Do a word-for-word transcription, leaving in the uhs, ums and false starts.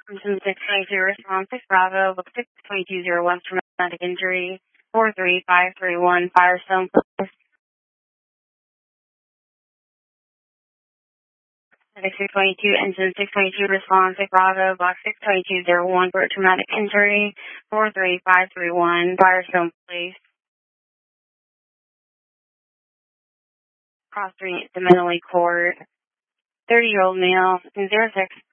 Engine six twenty-two, response six Bravo, book six twenty-two zero one, traumatic injury, four three five three one, Firestone, please. six twenty-two, engine six twenty-two, response six Bravo, block six twenty-two zero one for a traumatic injury, four three five three one, Firestone, please. Cross street, the Menally Court, thirty-year-old male, zero six